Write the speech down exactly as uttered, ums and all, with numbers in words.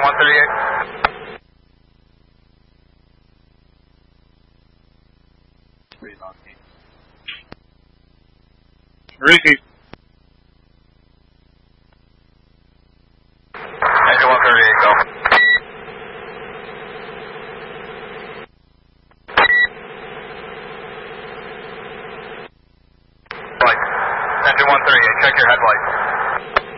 one thirty-eight. Ricky. Engine one thirty-eight, go. Lights. Engine one thirty-eight, check your headlights.